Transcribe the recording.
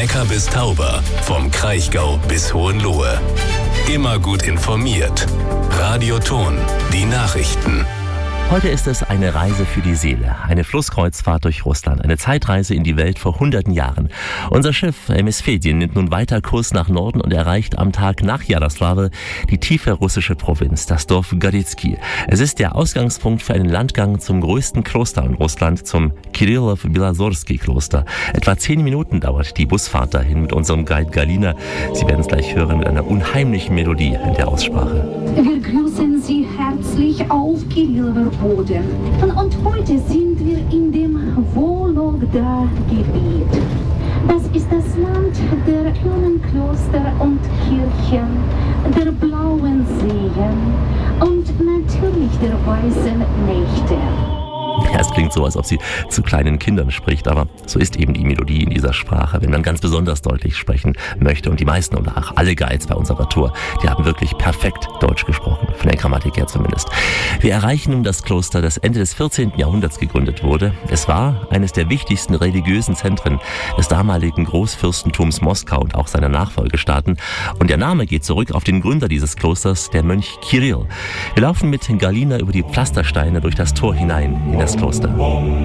Neckar bis Tauber, vom Kraichgau bis Hohenlohe. Immer gut informiert. Radio Thon, die Nachrichten. Heute ist es eine Reise für die Seele, eine Flusskreuzfahrt durch Russland, eine Zeitreise in die Welt vor hunderten Jahren. Unser Schiff MS Fedjen nimmt nun weiter Kurs nach Norden und erreicht am Tag nach Jaroslawl die tiefe russische Provinz, das Dorf Gorytsky. Es ist der Ausgangspunkt für einen Landgang zum größten Kloster in Russland, zum Kirillow-Belozorski-Kloster. Etwa 10 Minuten dauert die Busfahrt dahin mit unserem Guide Galina. Sie werden es gleich hören mit einer unheimlichen Melodie in der Aussprache. Wir grüßen Sie herzlich auf Kirillower Boden. Und heute sind wir in dem Wologda-Gebiet. Das ist das Land der schönen Klöster und Kirchen, der blauen Seen und natürlich der weißen Nächte. Ja, es klingt so, als ob sie zu kleinen Kindern spricht, aber so ist eben die Melodie in dieser Sprache, wenn man ganz besonders deutlich sprechen möchte. Und die meisten oder auch alle Guides bei unserer Tour, die haben wirklich perfekt Deutsch gesprochen, von der Grammatik her zumindest. Wir erreichen nun das Kloster, das Ende des 14. Jahrhunderts gegründet wurde. Es war eines der wichtigsten religiösen Zentren des damaligen Großfürstentums Moskau und auch seiner Nachfolgestaaten. Und der Name geht zurück auf den Gründer dieses Klosters, der Mönch Kirill. Wir laufen mit Galina über die Pflastersteine durch das Tor hinein in das Kloster.